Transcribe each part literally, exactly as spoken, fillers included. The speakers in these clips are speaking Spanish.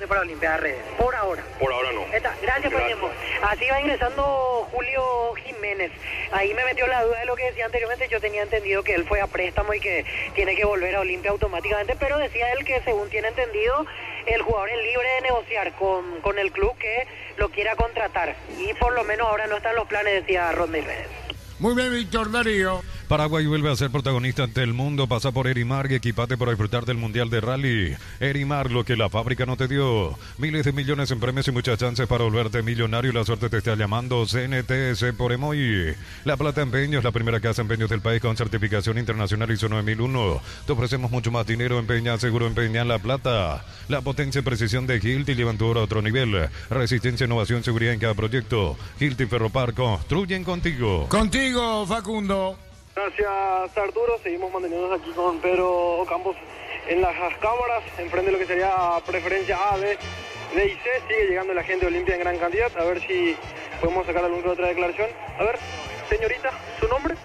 pase para Olimpia Redes. Por ahora. Por ahora no. Está. Gracias por el tiempo. Así va ingresando Julio Jiménez. Ahí me metió la duda de lo que decía anteriormente. Yo tenía entendido que él fue a préstamo y que tiene que volver a Olimpia automáticamente, pero decía él que según tiene entendido, el jugador es libre de negociar con, con el club que lo quiera contratar. Y por lo menos ahora no están los planes, decía Rodney Redes. Muy bien, Víctor Darío. Paraguay vuelve a ser protagonista ante el mundo. Pasa por Erimar y equipate para disfrutar del Mundial de Rally. Erimar, lo que la fábrica no te dio. Miles de millones en premios y muchas chances para volverte millonario. La suerte te está llamando. C N T S por Emoy. La Plata Empeños, la primera casa de empeños del país con certificación internacional I S O nueve mil uno. Te ofrecemos mucho más dinero. Empeña, seguro empeña La Plata. La potencia y precisión de Hilti llevan tu obra a otro nivel. Resistencia, innovación, seguridad en cada proyecto. Hilti Ferropar construyen contigo. Contigo, Facundo. Gracias, Arturo. Seguimos manteniéndonos aquí con Pedro Ocampos en las cámaras, enfrente de lo que sería preferencia A, B, D y C. Sigue llegando la gente de Olimpia en gran cantidad. A ver si podemos sacar alguna otra declaración. A ver, señorita, ¿su nombre?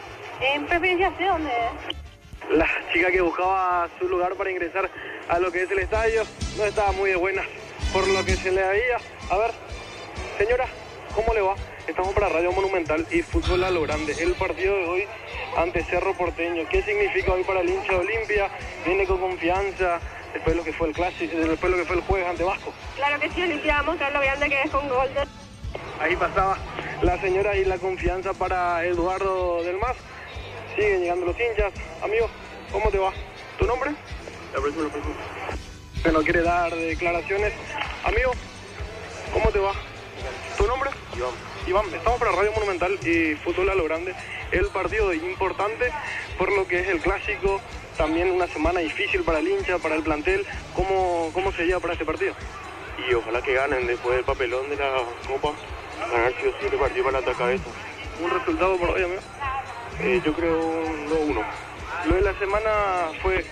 En preferencia C, ¿dónde es? La chica que buscaba su lugar para ingresar a lo que es el estadio no estaba muy de buenas por lo que se le veía. A ver, señora, ¿cómo le va? Estamos para Radio Monumental y Fútbol a lo Grande. El partido de hoy ante Cerro Porteño. ¿Qué significa hoy para el hincha de Olimpia? Viene con confianza después de lo que fue el clásico, después de lo que fue el jueves ante Vasco. Claro que sí, Olimpia va a mostrar lo grande que es con gol de... Ahí pasaba la señora y la confianza para Eduardo del Mas. Siguen llegando los hinchas. Amigo, ¿cómo te va? ¿Tu nombre? La próxima, la próxima. Que no quiere dar declaraciones. Amigo, ¿cómo te va? ¿Tu nombre? Iván. Iván, estamos para Radio Monumental y Fútbol a lo Grande. El partido importante por lo que es el clásico. También una semana difícil para el hincha, para el plantel. ¿Cómo, cómo se lleva para este partido? Y ojalá que ganen después del papelón de la Copa. Ganar sí o sí este partido para la cabeza. ¿Un resultado por hoy, amigo? Eh, yo creo un dos uno. Lo de la semana fue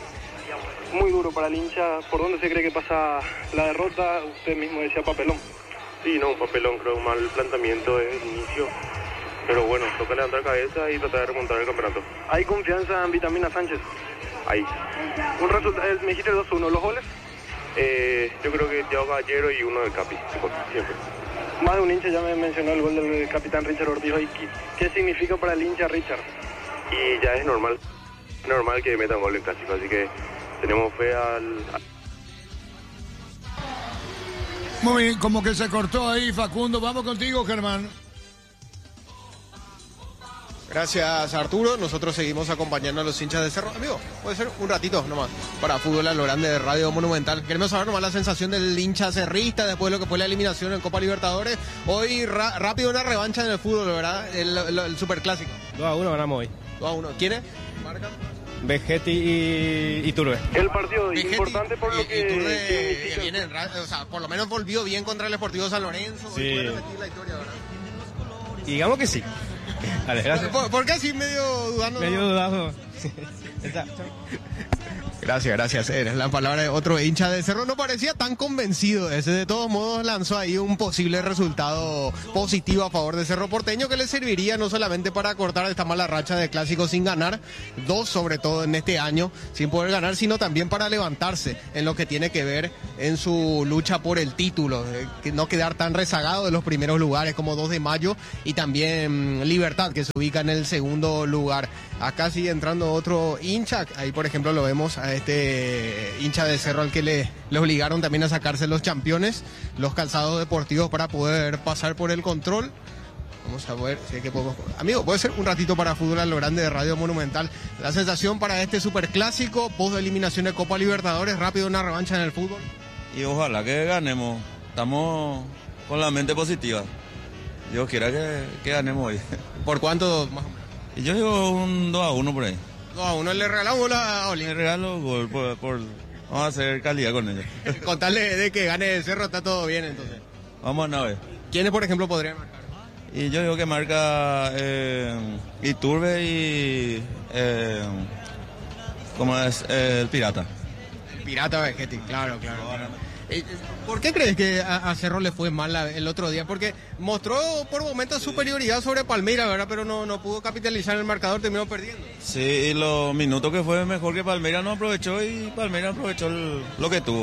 muy duro para el hincha. ¿Por dónde se cree que pasa la derrota? Usted mismo decía papelón. Sí, no, un papelón, creo, un mal planteamiento desde el inicio. Pero bueno, toca levantar cabeza y tratar de remontar el campeonato. ¿Hay confianza en Vitamina Sánchez? Ahí. Un resultado, me dijiste dos uno, ¿los goles? Eh, yo creo que Thiago Gallero y uno del Capi, siempre. Más de un hincha ya me mencionó el gol del capitán Richard Ortiz. ¿Qué, qué significa para el hincha Richard? Y ya es normal, normal que metan gol en clásico, así que tenemos fe al... Muy bien, como que se cortó ahí, Facundo. Vamos contigo, Germán. Gracias, Arturo. Nosotros seguimos acompañando a los hinchas de Cerro. Amigo, puede ser un ratito nomás para Fútbol a lo Grande de Radio Monumental. Queremos saber nomás la sensación del hincha cerrista después de lo que fue la eliminación en Copa Libertadores. Hoy ra- rápido una revancha en el fútbol, ¿verdad? El, el, el superclásico. dos a uno ganamos hoy. dos a uno. ¿Quiénes? ¿Marca? Vegetti y, y Turbe. El partido Vegetti, importante por lo y, que... y Turbe viene, o sea, por lo menos volvió bien contra el Sportivo San Lorenzo. Sí. Y puede repetir la historia, ¿verdad? Y digamos que sí. Vale, gracias. ¿Por, por qué así medio dudando? Medio dudado. Gracias, gracias. Era la palabra de otro hincha de Cerro. No parecía tan convencido ese. De todos modos lanzó ahí un posible resultado positivo a favor de Cerro Porteño que le serviría no solamente para cortar esta mala racha de clásicos sin ganar, dos sobre todo en este año sin poder ganar, sino también para levantarse en lo que tiene que ver en su lucha por el título, eh, que no quedar tan rezagado de los primeros lugares como dos de mayo y también Libertad que se ubica en el segundo lugar. Acá sigue entrando otro hincha, ahí por ejemplo lo vemos a este hincha de Cerro al que le, le obligaron también a sacarse los championes, los calzados deportivos para poder pasar por el control. Vamos a ver si hay que podemos... Amigo, puede ser un ratito para Fútbol a lo Grande de Radio Monumental. La sensación para este superclásico, post de eliminación de Copa Libertadores, rápido una revancha en el fútbol. Y ojalá que ganemos, estamos con la mente positiva. Dios quiera que, que ganemos hoy. ¿Por cuánto más o menos? Y yo digo un dos a uno por ahí. dos a uno, le regalamos gol a Oli. Le regalo gol por, por... Vamos a hacer calidad con ellos. Contarle de que gane el Cerro, está todo bien entonces. Vamos a ver. ¿Quiénes por ejemplo podrían marcar? Y yo digo que marca eh, Iturbe y... Eh, ¿Cómo es? Eh, el Pirata. El Pirata Vegetti, claro, claro. Eh, ¿Por qué crees que a, a Cerro le fue mal la, el otro día? Porque mostró por momentos superioridad sobre Palmeiras, ¿verdad? Pero no, no pudo capitalizar el marcador, terminó perdiendo. Sí, y los minutos que fue mejor que Palmeiras no aprovechó y Palmeiras aprovechó el, lo que tuvo.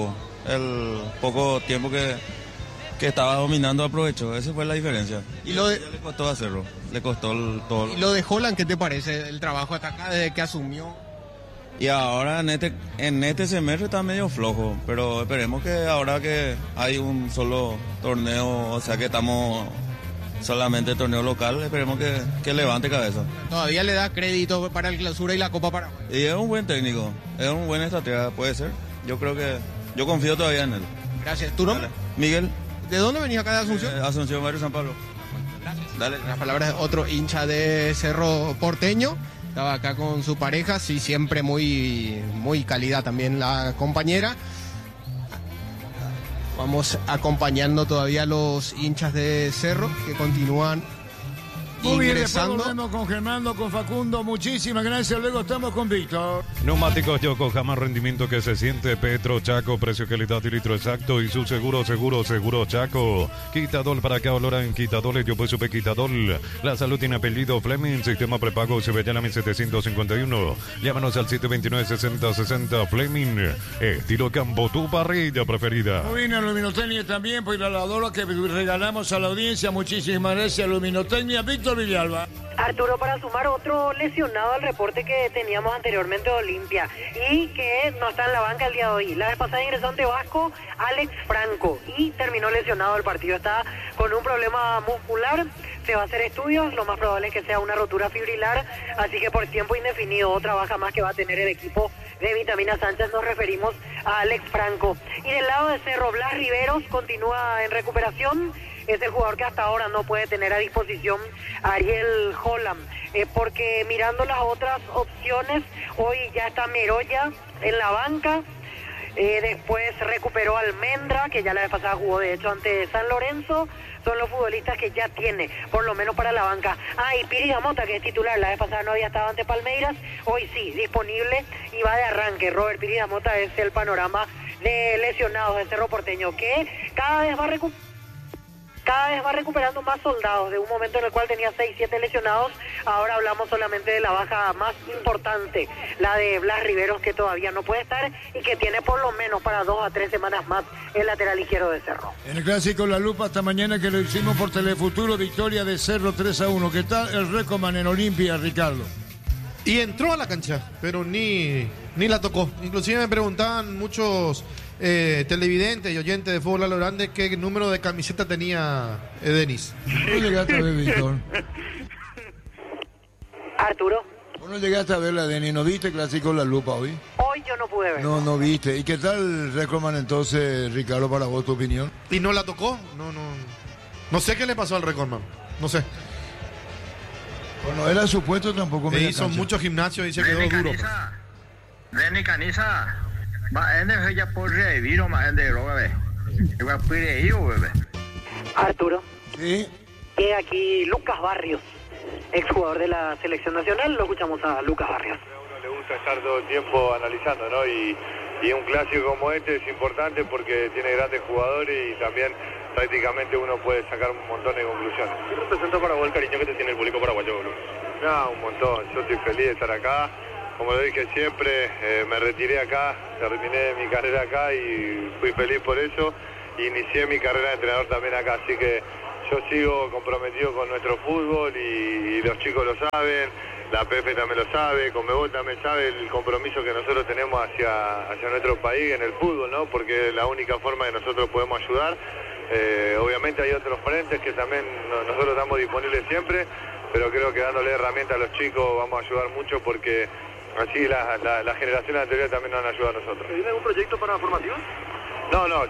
el poco tiempo que, que estaba dominando aprovechó. Esa fue la diferencia. Y lo de, le costó hacerlo, le costó el, todo. ¿Y lo de Holland qué te parece el trabajo hasta acá desde que asumió? Y ahora en este, en este semestre está medio flojo, pero esperemos que ahora que hay un solo torneo, o sea que estamos solamente torneo local, esperemos que, que levante cabeza. Todavía le da crédito para el Clausura y la Copa Paraguay. Y es un buen técnico, es un buen estratega, puede ser. Yo creo que, yo confío todavía en él. Gracias. ¿Tu nombre? Dale. Miguel. ¿De dónde venís acá de Asunción? Eh, Asunción, Barrio San Pablo. Gracias. Dale. Las palabras de otro hincha de Cerro Porteño. Estaba acá con su pareja, sí, siempre muy, muy calidad también la compañera. Vamos acompañando todavía a los hinchas de Cerro que continúan Muy bien, después ingresando. volvemos con Germando, con Facundo. Muchísimas gracias. Luego estamos con Víctor. Neumáticos Yokohama, rendimiento que se siente. Petro Chaco, precio, calidad y litro exacto. Y su seguro, seguro, seguro Chaco. Quitadol, para que valoran Quitadol. Yo pues supe Quitadol. La salud tiene apellido Fleming. Sistema prepago Sevillana mil setecientos cincuenta y uno. Llámanos al siete dos nueve, sesenta sesenta. Fleming. Estilo Campo, tu parrilla preferida. Muy bien, a Luminotecnia también, por la lavadora que regalamos a la audiencia. Muchísimas gracias, Luminotecnia. Víctor Villalba. Arturo, para sumar otro lesionado al reporte que teníamos anteriormente de Olimpia y que no está en la banca el día de hoy. La vez pasada ingresó ante Vasco Alex Franco y terminó lesionado el partido. Está con un problema muscular, se va a hacer estudios, lo más probable es que sea una rotura fibrilar, así que por tiempo indefinido otra baja más que va a tener el equipo de Vitamina Sánchez. Nos referimos a Alex Franco. Y del lado de Cerro, Blas Riveros continúa en recuperación. Es el jugador que hasta ahora no puede tener a disposición a Ariel Holland, eh, porque mirando las otras opciones, hoy ya está Meroya en la banca, eh, después recuperó Almendra, que ya la vez pasada jugó de hecho ante San Lorenzo. Son los futbolistas que ya tiene, por lo menos para la banca. Ah, y Piri Gamota, que es titular, la vez pasada no había estado ante Palmeiras, hoy sí, disponible y va de arranque. Robert Piri Gamota es el panorama de lesionados de Cerro Porteño, que cada vez va recuperando. Cada vez va recuperando más soldados. De un momento en el cual tenía seis, siete lesionados, ahora hablamos solamente de la baja más importante, la de Blas Riveros, que todavía no puede estar y que tiene por lo menos para dos a tres semanas más el lateral izquierdo de Cerro. En el clásico La Lupa, esta mañana que lo hicimos por Telefuturo, victoria de Cerro tres a uno. ¿Qué tal el Recoman en Olimpia, Ricardo? Y entró a la cancha, pero ni, ni la tocó. Inclusive me preguntaban muchos eh, televidentes y oyentes de fútbol a lo grande qué número de camiseta tenía eh, Denis. ¿Cómo llegaste a ver, Víctor? Arturo. ¿Vos no llegaste a ver la Denis? ¿No viste clásico La Lupa hoy? Hoy yo no pude ver. No, no viste. ¿Y qué tal el Recoman entonces, Ricardo, para vos, tu opinión? ¿Y no la tocó? No, no. No sé qué le pasó al Recordman. No sé. Bueno, era supuesto tampoco me hizo muchos gimnasios y se quedó duro. Denny Caniza, va en el ya por revivir o más en de roga, ve. Va a pedir bebé. Arturo. Sí. Llega aquí Lucas Barrios, exjugador de la selección nacional. Lo escuchamos a Lucas Barrios. A uno le gusta estar todo el tiempo analizando, ¿no? Y, y un clásico como este es importante porque tiene grandes jugadores y también prácticamente uno puede sacar un montón de conclusiones. ¿Qué representa para vos el cariño que te tiene el público paraguayo, boludo? No, un montón. Yo estoy feliz de estar acá. Como lo dije siempre, eh, me retiré acá, terminé mi carrera acá y fui feliz por eso. Inicié mi carrera de entrenador también acá, así que yo sigo comprometido con nuestro fútbol y, y los chicos lo saben, la P F también lo sabe, Conmebol también sabe el compromiso que nosotros tenemos hacia, hacia nuestro país en el fútbol, ¿no? Porque es la única forma que nosotros podemos ayudar. Eh, obviamente hay otros frentes que también no, nosotros estamos disponibles siempre, pero creo que dándole herramientas a los chicos vamos a ayudar mucho porque así las la, la generaciones anteriores también nos han ayudado a nosotros. ¿Tiene algún proyecto para formativos? No, no.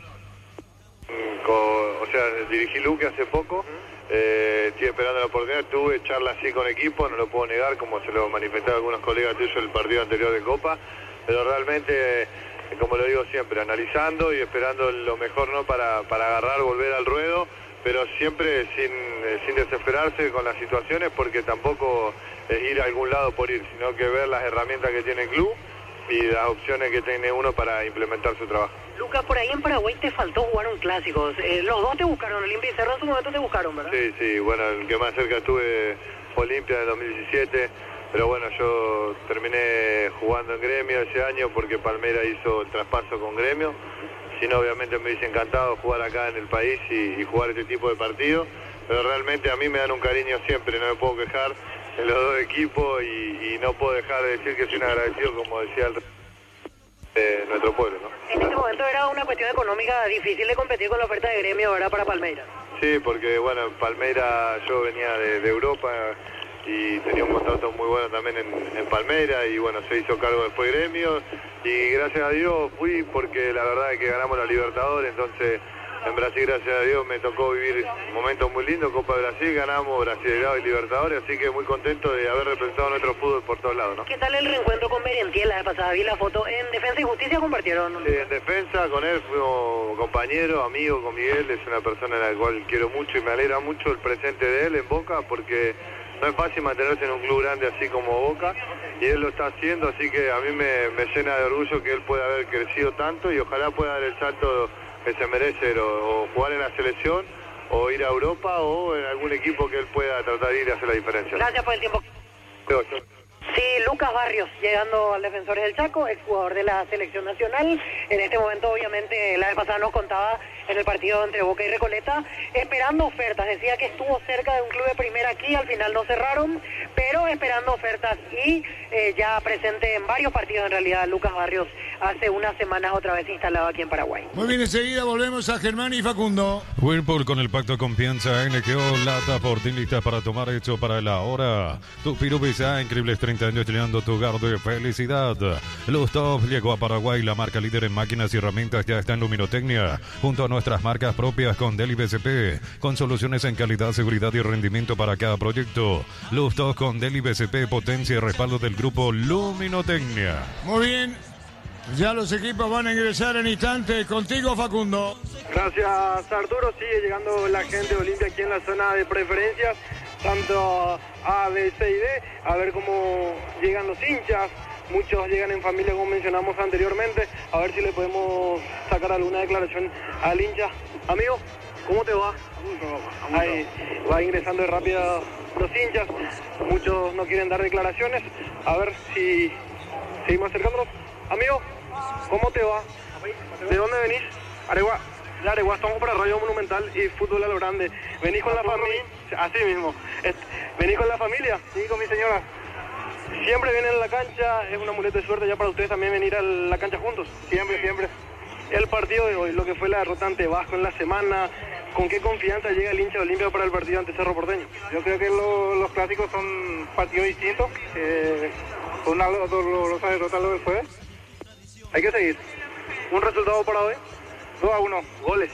Co- o sea, dirigí Luque hace poco, eh, estoy esperando la oportunidad, tuve charlas así con equipo, no lo puedo negar, como se lo manifestaron algunos colegas tuyos el partido anterior de Copa, pero realmente, como lo digo siempre, analizando y esperando lo mejor, ¿no? para, para agarrar, volver al ruedo, pero siempre sin, eh, sin desesperarse con las situaciones, porque tampoco es ir a algún lado por ir, sino que ver las herramientas que tiene el club y las opciones que tiene uno para implementar su trabajo. Lucas, por ahí en Paraguay te faltó jugar un clásico. Eh, los dos te buscaron, Olimpia y Cerro en su momento te buscaron, ¿verdad? Sí, sí, bueno, el que más cerca estuve fue Olimpia en el dos mil diecisiete, pero bueno, yo terminé jugando en Gremio ese año porque Palmeiras hizo el traspaso con Gremio si no obviamente me hubiese encantado jugar acá en el país y, y jugar este tipo de partidos, pero realmente a mí me dan un cariño siempre, no me puedo quejar en los dos equipos y, y no puedo dejar de decir que soy un agradecido, como decía el de nuestro pueblo, ¿no? En este momento era una cuestión económica difícil de competir con la oferta de Gremio, ¿verdad? Para Palmeiras. Sí, porque bueno, Palmeiras yo venía de, de Europa y tenía un contrato muy bueno también en, en Palmeiras y bueno, se hizo cargo después Gremio y gracias a Dios fui porque la verdad es que ganamos la Libertadores, entonces en Brasil gracias a Dios me tocó vivir momentos muy lindos, Copa de Brasil, ganamos Brasileirao y Libertadores, así que muy contento de haber representado nuestro fútbol por todos lados, ¿no? ¿Qué tal el reencuentro con Merentiel la vez pasada? Vi la foto en Defensa y Justicia, compartieron. Sí, en Defensa con él fuimos compañeros, amigos con Miguel, es una persona a la cual quiero mucho y me alegra mucho el presente de él en Boca porque no es fácil mantenerse en un club grande así como Boca y él lo está haciendo, así que a mí me, me llena de orgullo que él pueda haber crecido tanto y ojalá pueda dar el salto que se merece o, o jugar en la selección o ir a Europa o en algún equipo que él pueda tratar de ir a hacer la diferencia. Gracias por el tiempo. Sí, Lucas Barrios, llegando al Defensores del Chaco, exjugador de la selección nacional. En este momento, obviamente, la vez pasada nos contaba en el partido entre Boca y Recoleta, esperando ofertas. Decía que estuvo cerca de un club de primera aquí, al final no cerraron, pero esperando ofertas y eh, ya presente en varios partidos, en realidad, Lucas Barrios hace unas semanas otra vez instalado aquí en Paraguay. Muy bien, enseguida volvemos a Germán y Facundo. Whirlpool con el pacto de confianza N K O, lata por ti lista para tomar, hecho para la hora. Tu pirupisa, increíbles treinta años llenando tu hogar de felicidad. Lustov llegó a Paraguay, la marca líder en máquinas y herramientas ya está en luminotecnia, junto a nuestras marcas propias con Deli B C P, con soluciones en calidad, seguridad y rendimiento para cada proyecto. Lustov con Deli B C P, potencia y respaldo del grupo Luminotecnia. Muy bien, ya los equipos van a ingresar en instante. Contigo, Facundo. Gracias, Arturo. Sigue llegando la gente de Olimpia aquí en la zona de preferencias, tanto A, B, C y D, a ver cómo llegan los hinchas. Muchos llegan en familia, como mencionamos anteriormente, a ver si le podemos sacar alguna declaración al hincha. Amigo, ¿cómo te va? Ahí va ingresando de rápido los hinchas, muchos no quieren dar declaraciones, a ver si seguimos acercándonos. Amigo, ¿cómo te va? ¿De dónde venís? Aregua. De Aregua, estamos para Radio Monumental y Fútbol a lo Grande. ¿Venís con la familia? Así mismo. ¿Venís con la familia? Sí, con mi señora. ¿Siempre vienen a la cancha? ¿Es un amuleto de suerte ya para ustedes también venir a la cancha juntos? Siempre, siempre. El partido de hoy, lo que fue la derrota ante Vasco en la semana, ¿con qué confianza llega el hincha de Olimpia para el partido ante Cerro Porteño? Yo creo que lo, los clásicos son partidos distintos. Eh, una dolorosa derrota lo que fue. Hay que seguir. ¿Un resultado para hoy? dos a uno. Goles.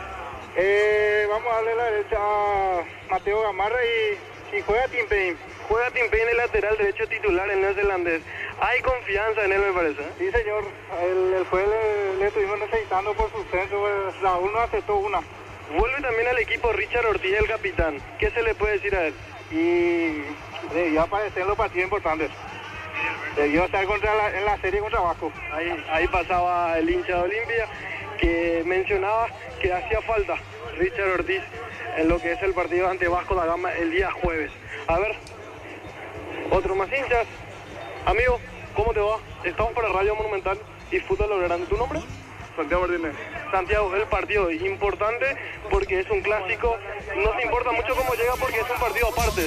Eh, vamos a darle la derecha a Mateo Gamarra y, y juega Tim Payne. Juega Tim Payne el lateral derecho titular, el neozelandés. Hay confianza en él, me parece. Sí, señor. El, el juez le, le estuvimos necesitando por suspenso. Pues, Raúl no aceptó una. Vuelve también al equipo Richard Ortiz, el capitán. ¿Qué se le puede decir a él? Y debió aparecer en los partidos importantes. Debió estar contra la, en la serie contra Vasco. Ahí, ahí pasaba el hincha de Olimpia, que mencionaba que hacía falta Richard Ortiz en lo que es el partido ante Vasco da Gama el día jueves. A ver, otro más hinchas. Amigo, ¿cómo te va? Estamos para Radio Monumental y Fútbol a lo Grande. ¿Tu nombre? Santiago Martínez. Santiago, el partido es importante porque es un clásico. No te importa mucho cómo llega porque es un partido aparte.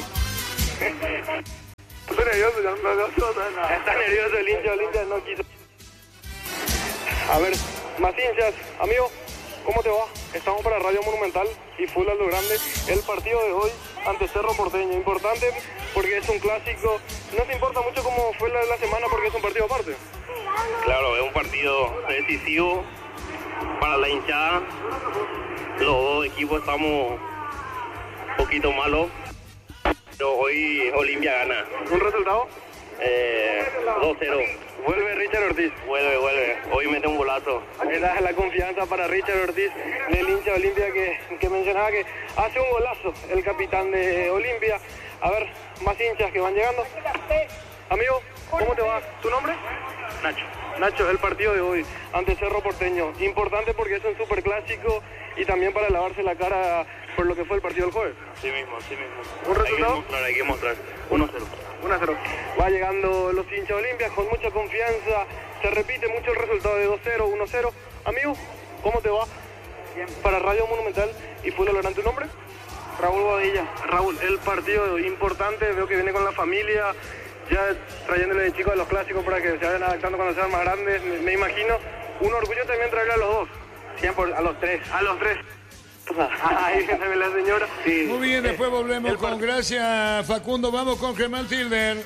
Estoy nervioso, ya no me nada. Está nervioso el hincha, el hincha no quiso. A ver, más hinchas. Amigo, ¿cómo te va? Estamos para Radio Monumental y Fútbol a lo Grande. El partido de hoy ante Cerro Porteño. Importante porque es un clásico. No te importa mucho cómo fue la, la semana porque es un partido aparte. Claro, es un partido decisivo para la hinchada. Los dos equipos estamos un poquito malos, pero hoy Olimpia gana. ¿Un resultado? Eh, dos cero. Vuelve Richard Ortiz. Vuelve, vuelve. Hoy mete un golazo. Esa es la confianza para Richard Ortiz, del hincha de Olimpia que, que mencionaba que hace un golazo el capitán de Olimpia. A ver, más hinchas que van llegando. Amigo, ¿cómo te va? ¿Tu nombre? Nacho. Nacho, el partido de hoy ante Cerro Porteño. Importante porque es un superclásico y también para lavarse la cara por lo que fue el partido del jueves. Sí mismo, sí mismo. ¿Un resultado? Hay que mostrar, hay que mostrar. uno cero. uno a cero. Va llegando los hinchas de Olimpia con mucha confianza. Se repite mucho el resultado de dos cero, uno cero. Amigo, ¿cómo te va? Bien. Para Radio Monumental y Fútbol Lográn, ¿tu nombre? Raúl Bodilla. Raúl, el partido importante, veo que viene con la familia, ya trayéndole de chicos a los clásicos para que se vayan adaptando cuando sean más grandes, me, me imagino. Un orgullo también traerle a los dos. Siempre a los tres. A los tres. Ahí viene la señora. Sí. Muy bien, después volvemos con gracias Facundo. Vamos con Germán Tilder.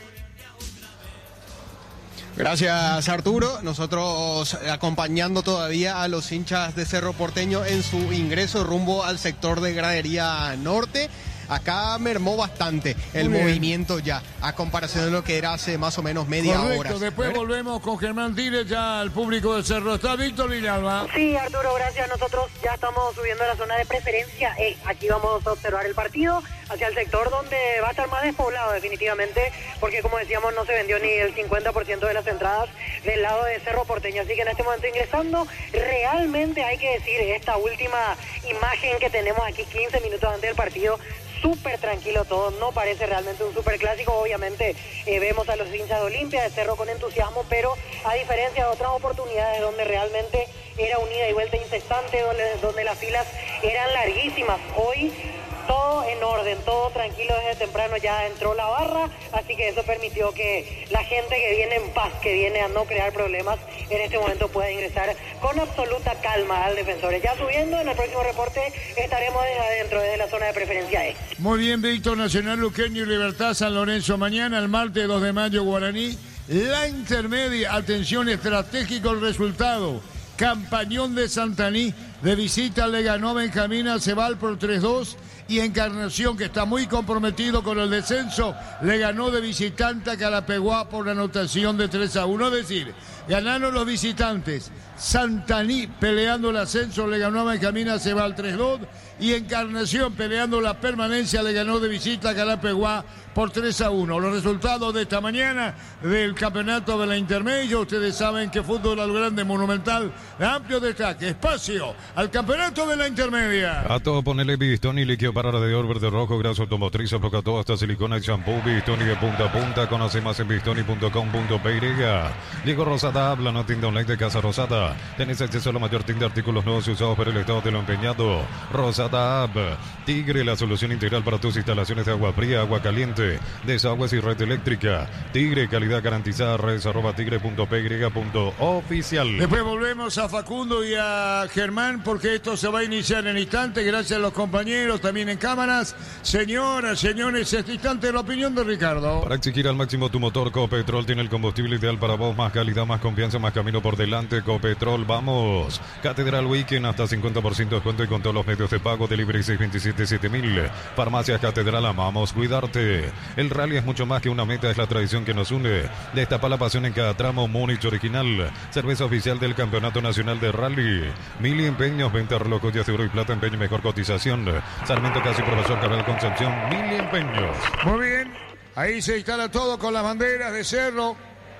Gracias Arturo, nosotros acompañando todavía a los hinchas de Cerro Porteño en su ingreso rumbo al sector de Gradería Norte. Acá mermó bastante el movimiento ya, a comparación de lo que era hace más o menos media Correcto, hora. Después ¿ver? volvemos con Germán Tires ya al público de Cerro. ¿Está Víctor Villalba? Sí, Arturo, gracias. Nosotros ya estamos subiendo a la zona de preferencia E. Aquí vamos a observar el partido hacia el sector donde va a estar más despoblado definitivamente, porque como decíamos no se vendió ni el cincuenta por ciento de las entradas del lado de Cerro Porteño. Así que en este momento ingresando, realmente hay que decir, esta última imagen que tenemos aquí quince minutos antes del partido, súper tranquilo todo, no parece realmente un súper clásico. Obviamente eh, vemos a los hinchas de Olimpia, de Cerro con entusiasmo, pero a diferencia de otras oportunidades donde realmente era un ida y vuelta incesante, donde, donde las filas eran larguísimas, hoy todo en orden, todo tranquilo desde temprano, ya entró la barra, así que eso permitió que la gente que viene en paz, que viene a no crear problemas, en este momento pueda ingresar con absoluta calma al Defensores. Ya subiendo, en el próximo reporte estaremos desde adentro, desde la zona de preferencia E. Muy bien, Víctor. Nacional Luqueño y Libertad San Lorenzo mañana, el martes dos de mayo, Guaraní. La intermedia, atención, estratégico el resultado. Campañón de Santaní, de visita le ganó a Benjamín Acebal por tres dos. Y Encarnación, que está muy comprometido con el descenso, le ganó de visitante a Carapeguá por la anotación de tres a uno. Es decir, ganaron los visitantes. Santaní, peleando el ascenso, le ganó a Benjamín Acebal tres dos. Y Encarnación, peleando la permanencia, le ganó de visita a Carapeguá por tres a uno. Los resultados de esta mañana del campeonato de la intermedia. Ustedes saben que Fútbol al Grande Monumental, amplio destaque, espacio al campeonato de la intermedia. A todo ponerle Bistoni y líquido para radiador verde rojo, grasa automotriz, aplica todo hasta silicona y champú. Bistoni de punta a punta. Conoce más en bistoni punto com punto pe. Diego Rosada habla, no tienda online de Casa Rosada. Tenés acceso a la mayor tienda de artículos nuevos y usados por el Estado de lo empeñado. Rosada App. Tigre, la solución integral para tus instalaciones de agua fría, agua caliente, desagües y red eléctrica. Tigre, calidad garantizada. Redes arroba tigre punto pe punto oficial. Después volvemos a Facundo y a Germán, porque esto se va a iniciar en instante. Gracias a los compañeros también en cámaras. Señoras, señores, este instante la opinión de Ricardo. Para exigir al máximo tu motor, Copetrol tiene el combustible ideal para vos. Más calidad, más confianza, más camino por delante. Copetrol, vamos. Catedral Weekend, hasta cincuenta por ciento de descuento y con todos los medios de pago. Delivery seis veintisiete siete mil. Farmacias Catedral, amamos cuidarte. El rally es mucho más que una meta, es la tradición que nos une. Destapa la pasión en cada tramo. Múnich Original, cerveza oficial del Campeonato Nacional de Rally. Mili Empeños, venta relojes de oro y plata, empeño y mejor cotización. Sarmiento Casi, Profesor Cabral Concepción, Mili Empeños. Muy bien, ahí se instala todo con las banderas de Cerro.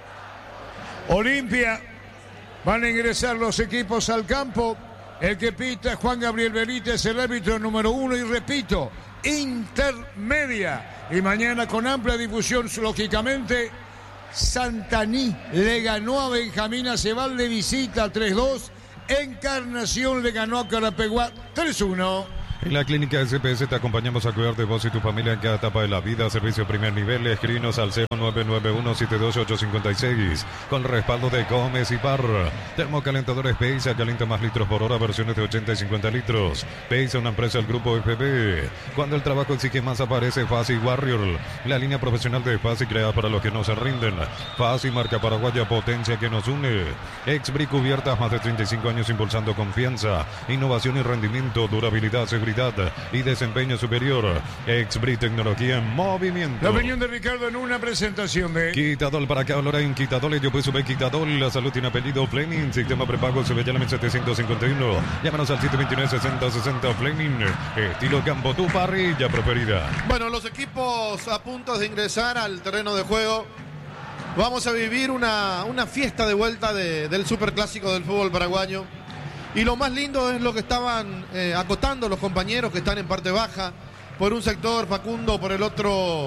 Olimpia, van a ingresar los equipos al campo. El que pita es Juan Gabriel Benítez, el árbitro número uno, y repito, intermedia. Y mañana con amplia difusión, lógicamente, Santaní le ganó a Benjamín Acebal de visita tres dos. Encarnación le ganó a Carapeguá tres uno. En la clínica S P S te acompañamos a cuidar de vos y tu familia en cada etapa de la vida. Servicio primer nivel. Escribinos al cero nueve nueve uno siete dos ocho cinco seis. Con respaldo de Gómez y Par. Termocalentadores Peisa, calienta más litros por hora, versiones de ochenta y cincuenta litros. Peisa, una empresa del grupo F B. Cuando el trabajo exige más, aparece Fasi Warrior. La línea profesional de Fasi, creada para los que no se rinden. Fasi, marca paraguaya, potencia que nos une. Exbri Cubiertas, más de treinta y cinco años impulsando confianza, innovación y rendimiento, durabilidad, seguridad y desempeño superior. Exbri, tecnología en movimiento. La opinión de Ricardo en una presentación de Quitadol para acá, ahora en Quitadol, yo pues sube Quitadol. La salud tiene apellido Fleming, sistema prepago se ve ya en setecientos cincuenta y uno. Llámanos al siete veintinueve sesenta sesenta. Fleming, estilo campo, tu parrilla preferida. Bueno, los equipos a punto de ingresar al terreno de juego. Vamos a vivir una, una fiesta de vuelta de, del superclásico del fútbol paraguayo. Y lo más lindo es lo que estaban eh, acotando los compañeros que están en parte baja. Por un sector Facundo, por el otro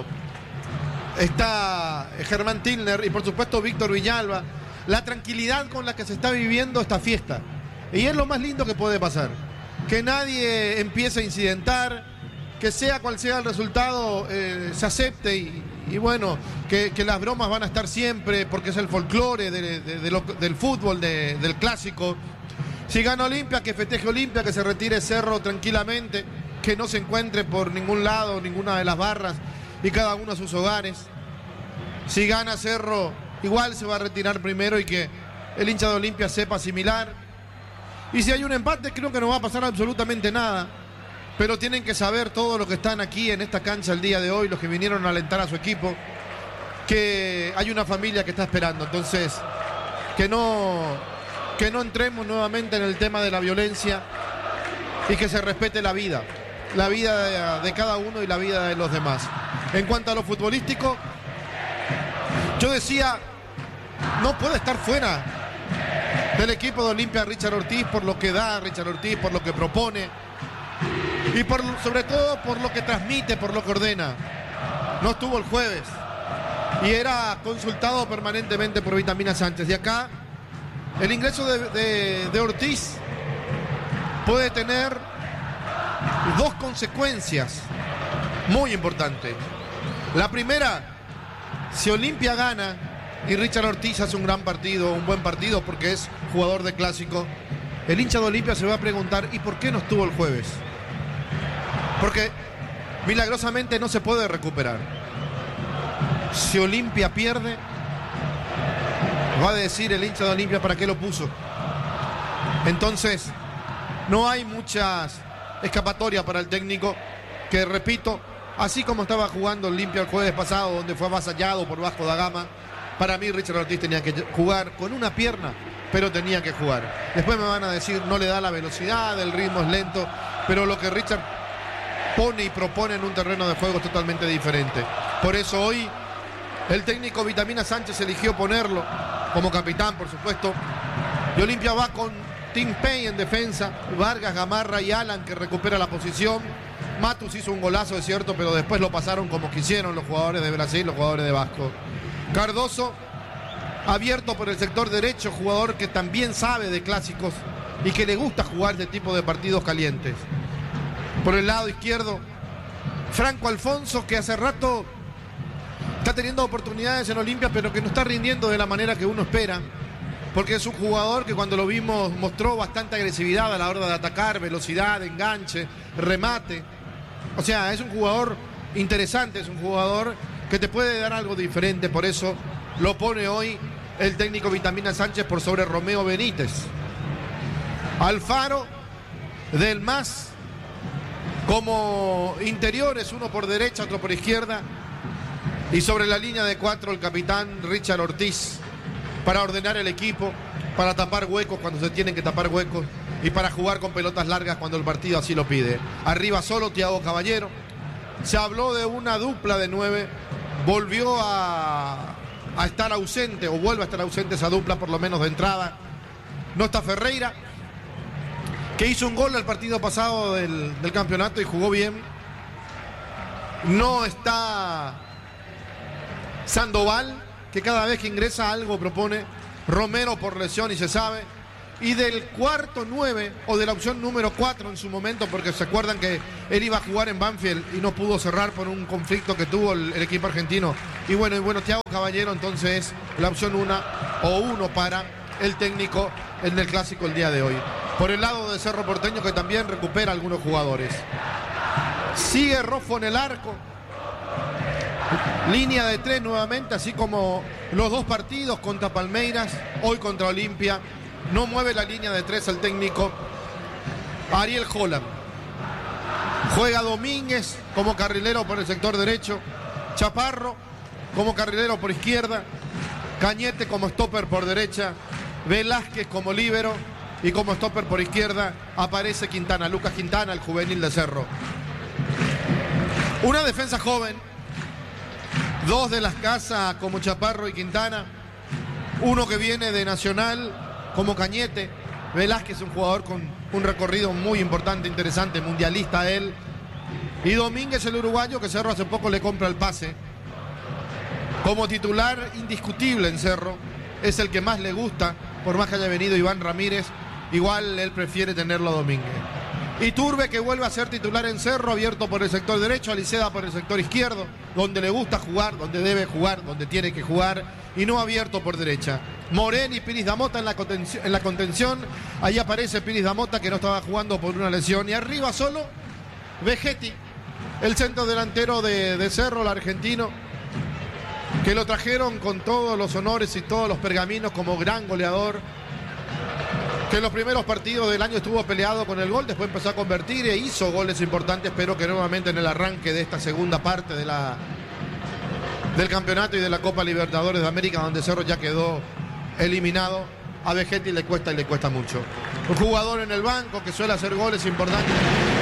está Germán Tilner y por supuesto Víctor Villalba. La tranquilidad con la que se está viviendo esta fiesta. Y es lo más lindo que puede pasar. Que nadie empiece a incidentar, que sea cual sea el resultado, eh, se acepte y, y bueno, que, que las bromas van a estar siempre porque es el folclore de, de, de lo, del fútbol, de, del clásico. Si gana Olimpia, que festeje Olimpia, que se retire Cerro tranquilamente, que no se encuentre por ningún lado, ninguna de las barras y cada uno a sus hogares. Si gana Cerro, igual se va a retirar primero y que el hincha de Olimpia sepa asimilar. Y si hay un empate, creo que no va a pasar absolutamente nada. Pero tienen que saber todos los que están aquí en esta cancha el día de hoy, los que vinieron a alentar a su equipo, que hay una familia que está esperando. Entonces, que no, que no entremos nuevamente en el tema de la violencia y que se respete la vida. La vida de, de cada uno y la vida de los demás. En cuanto a lo futbolístico, yo decía, no puede estar fuera del equipo de Olimpia Richard Ortiz por lo que da Richard Ortiz, por lo que propone y por, sobre todo por lo que transmite, por lo que ordena. No estuvo el jueves y era consultado permanentemente por Vitamina Sánchez. Y acá el ingreso de, de, de Ortiz puede tener dos consecuencias muy importantes. La primera, si Olimpia gana y Richard Ortiz hace un gran partido, un buen partido porque es jugador de clásico, el hincha de Olimpia se va a preguntar, ¿y por qué no estuvo el jueves? Porque milagrosamente no se puede recuperar. Si Olimpia pierde, va a decir el hincha de Olimpia para qué lo puso. Entonces, no hay muchas escapatorias para el técnico, que repito, así como estaba jugando Olimpia el jueves pasado, donde fue avasallado por Vasco da Gama, para mí Richard Ortiz tenía que jugar con una pierna, pero tenía que jugar. Después me van a decir, no le da la velocidad, el ritmo es lento, pero lo que Richard pone y propone en un terreno de juego es totalmente diferente. Por eso hoy el técnico Vitamina Sánchez eligió ponerlo como capitán, por supuesto. Y Olimpia va con Tim Pay en defensa, Vargas, Gamarra y Alan, que recupera la posición. Matus hizo un golazo, es cierto, pero después lo pasaron como quisieron los jugadores de Brasil, los jugadores de Vasco. Cardoso, abierto por el sector derecho, jugador que también sabe de clásicos y que le gusta jugar este tipo de partidos calientes. Por el lado izquierdo, Franco Alfonso, que hace rato está teniendo oportunidades en Olimpia, pero que no está rindiendo de la manera que uno espera, porque es un jugador que cuando lo vimos mostró bastante agresividad a la hora de atacar, velocidad, enganche, remate. O sea, es un jugador interesante, es un jugador que te puede dar algo diferente, por eso lo pone hoy el técnico Vitamina Sánchez por sobre Romeo Benítez. Alfaro, Del Mas, como interiores, uno por derecha, otro por izquierda, y sobre la línea de cuatro el capitán Richard Ortiz, para ordenar el equipo, para tapar huecos cuando se tienen que tapar huecos y para jugar con pelotas largas cuando el partido así lo pide. Arriba solo Thiago Caballero. Se habló de una dupla de nueve, volvió a, a estar ausente, o vuelve a estar ausente esa dupla por lo menos de entrada. No está Ferreira, que hizo un gol el partido pasado del, del campeonato y jugó bien. No está Sandoval, que cada vez que ingresa algo propone. Romero por lesión y se sabe. Y del cuarto nueve, o de la opción número cuatro en su momento, porque se acuerdan que él iba a jugar en Banfield y no pudo cerrar por un conflicto que tuvo el, el equipo argentino. Y bueno, y bueno, Thiago Caballero entonces la opción una o uno para el técnico en el clásico el día de hoy. Por el lado de Cerro Porteño, que también recupera algunos jugadores. Sigue Rojo en el arco. Línea de tres nuevamente, así como los dos partidos contra Palmeiras, hoy contra Olimpia. No mueve la línea de tres el técnico Ariel Holland. Juega Domínguez como carrilero por el sector derecho, Chaparro como carrilero por izquierda, Cañete como stopper por derecha, Velázquez como líbero y como stopper por izquierda aparece Quintana, Lucas Quintana, el juvenil de Cerro. Una defensa joven, dos de las casas como Chaparro y Quintana, uno que viene de Nacional como Cañete. Velázquez es un jugador con un recorrido muy importante, interesante, mundialista él. Y Domínguez, el uruguayo, que Cerro hace poco le compra el pase. Como titular indiscutible en Cerro, es el que más le gusta, por más que haya venido Iván Ramírez, igual él prefiere tenerlo a Domínguez. Iturbe, que vuelve a ser titular en Cerro, abierto por el sector derecho, Aliceda por el sector izquierdo, donde le gusta jugar, donde debe jugar, donde tiene que jugar, y no abierto por derecha. Morén y Piris Damota en la contención, en la contención. Ahí aparece Piris Damota, que no estaba jugando por una lesión, y arriba solo Vegetti, el centro delantero de, de Cerro, el argentino, que lo trajeron con todos los honores y todos los pergaminos como gran goleador, que en los primeros partidos del año estuvo peleado con el gol, después empezó a convertir e hizo goles importantes, pero que nuevamente en el arranque de esta segunda parte de la, del campeonato y de la Copa Libertadores de América, donde Cerro ya quedó eliminado, a Vegetti le cuesta y le cuesta mucho. Un jugador en el banco que suele hacer goles importantes.